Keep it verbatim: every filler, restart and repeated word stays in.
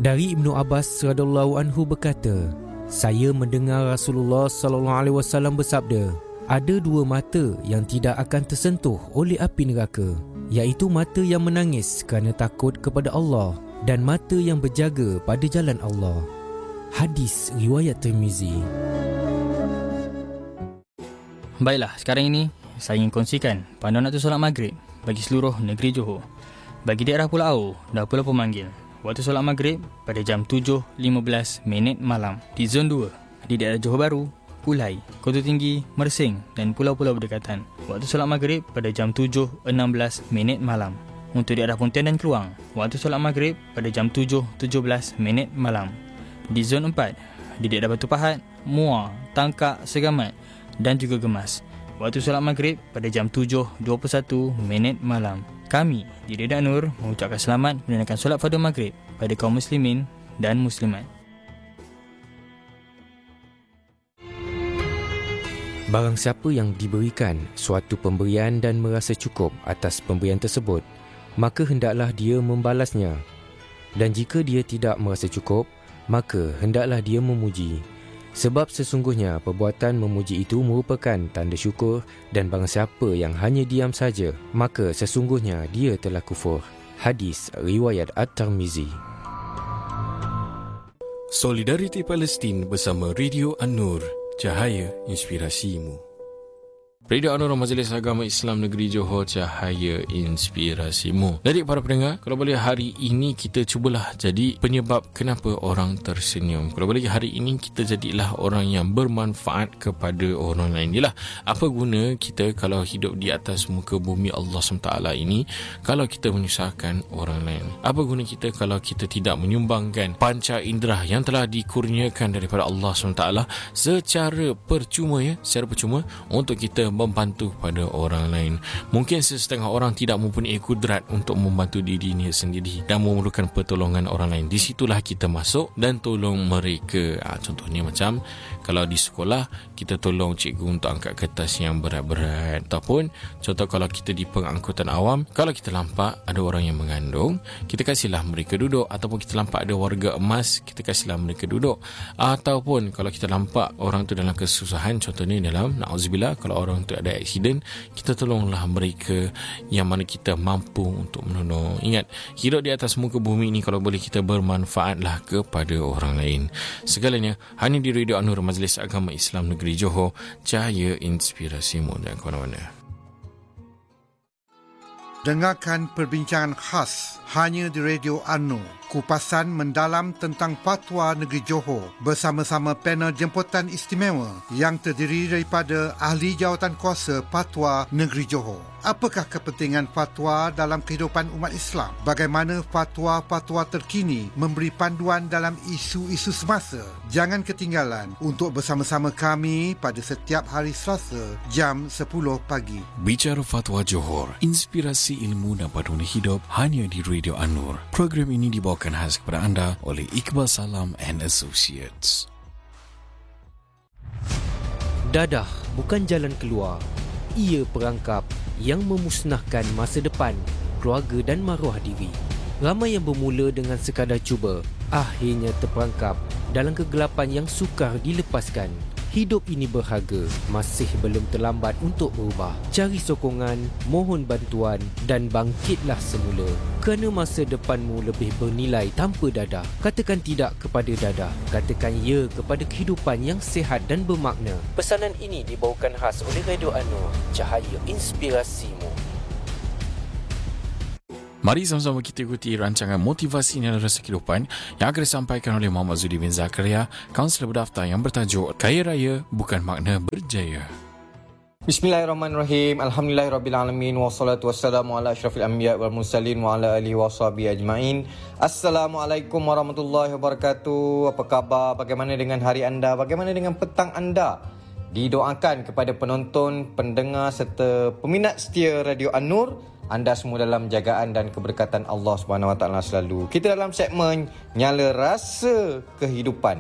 Dari Ibnu Abbas radhiyallahu anhu berkata, saya mendengar Rasulullah sallallahu alaihi wasallam bersabda, ada dua mata yang tidak akan tersentuh oleh api neraka, iaitu mata yang menangis kerana takut kepada Allah dan mata yang berjaga pada jalan Allah. Hadis riwayat Tirmizi. Baiklah, sekarang ini saya ingin kongsikan panduan waktu solat maghrib bagi seluruh negeri Johor. Bagi daerah Pulau Au dan Pulau Pemanggil, waktu solat maghrib pada jam tujuh lima belas minit malam. Di zon dua, di daerah Johor Bahru, Ulai, Kota Tinggi, Mersing dan pulau-pulau berdekatan, waktu solat maghrib pada jam tujuh enam belas minit malam. Untuk daerah Pontian dan Keluang, waktu solat maghrib pada jam tujuh tujuh belas minit malam. Di zon empat, di daerah Batu Pahat, Muar, Tangkak, Segamat dan juga Gemas, waktu solat maghrib pada jam tujuh dua puluh satu minit malam. Kami di Radio An-Nur mengucapkan selamat menunaikan solat fardu maghrib pada kaum muslimin dan muslimat. Barang siapa yang diberikan suatu pemberian dan merasa cukup atas pemberian tersebut, maka hendaklah dia membalasnya. Dan jika dia tidak merasa cukup, maka hendaklah dia memuji. Sebab sesungguhnya perbuatan memuji itu merupakan tanda syukur, dan barang siapa yang hanya diam saja, maka sesungguhnya dia telah kufur. Hadis riwayat At-Tirmizi. Solidariti Palestin bersama Radio An-Nur, cahaya inspirasimu. Radio An-Nur, Majlis Agama Islam Negeri Johor, cahaya inspirasimu. Jadi para pendengar, kalau boleh hari ini kita cubalah jadi penyebab kenapa orang tersenyum. Kalau boleh hari ini kita jadilah orang yang bermanfaat kepada orang lain. Yalah, apa guna kita kalau hidup di atas muka bumi Allah subhanahu wa taala ini kalau kita menyusahkan orang lain? Apa guna kita kalau kita tidak menyumbangkan panca indera yang telah dikurniakan daripada Allah subhanahu wa taala secara percuma, ya, secara percuma untuk kita membantu pada orang lain. Mungkin sesetengah orang tidak mempunyai kudrat untuk membantu dirinya sendiri dan memerlukan pertolongan orang lain. Di situlah kita masuk dan tolong mereka. Ha, contohnya macam kalau di sekolah kita tolong cikgu untuk angkat kertas yang berat-berat, ataupun contoh kalau kita di pengangkutan awam, kalau kita nampak ada orang yang mengandung, kita kasihlah mereka duduk, ataupun kita nampak ada warga emas, kita kasihlah mereka duduk. Ataupun kalau kita nampak orang tu dalam kesusahan, contohnya dalam na'udzubillah, kalau orang tu ada aksiden, kita tolonglah mereka yang mana kita mampu untuk menolong. Ingat, hidup di atas muka bumi ini kalau boleh kita bermanfaatlah kepada orang lain. Segalanya hanya di Radio An-Nur, Majlis Agama Islam Negeri Johor, cahaya inspirasimu. Dan ke mana-mana. Dengarkan perbincangan khas hanya di Radio An-Nur. Kupasan mendalam tentang fatwa negeri Johor bersama-sama panel jemputan istimewa yang terdiri daripada ahli jawatan kuasa fatwa negeri Johor. Apakah kepentingan fatwa dalam kehidupan umat Islam? Bagaimana fatwa-fatwa terkini memberi panduan dalam isu-isu semasa? Jangan ketinggalan untuk bersama-sama kami pada setiap hari Selasa jam sepuluh pagi. Bicara Fatwa Johor, inspirasi ilmu dan panduan hidup hanya di Radio An-Nur. Program ini dibawakan khas kepada anda oleh Iqbal Salam and Associates. Dadah bukan jalan keluar. Ia perangkap yang memusnahkan masa depan, keluarga dan maruah diri. Ramai yang bermula dengan sekadar cuba, akhirnya terperangkap dalam kegelapan yang sukar dilepaskan. Hidup ini berharga, masih belum terlambat untuk berubah. Cari sokongan, mohon bantuan dan bangkitlah semula. Kerana masa depanmu lebih bernilai tanpa dadah. Katakan tidak kepada dadah. Katakan ya kepada kehidupan yang sihat dan bermakna. Pesanan ini dibawakan khas oleh Radio An-Nur, cahaya inspirasimu. Mari sama-sama kita ikuti rancangan motivasi dan rasa kehidupan yang akan disampaikan oleh Muhammad Zudi bin Zakaria, kaunselor berdaftar yang bertajuk Kaya Raya Bukan Makna Berjaya. Bismillahirrahmanirrahim. Alhamdulillahirrabbilalamin. Wassalatu wassalamu ala asyrafil anbiya wal mursalin wa ala alihi wa sahbihi ajma'in. Assalamualaikum warahmatullahi wabarakatuh. Apa khabar? Bagaimana dengan hari anda? Bagaimana dengan petang anda? Didoakan kepada penonton, pendengar serta peminat setia Radio An-Nur, anda semua dalam jagaan dan keberkatan Allah Subhanahu Wa Taala selalu. Kita dalam segmen Nyala Rasa Kehidupan.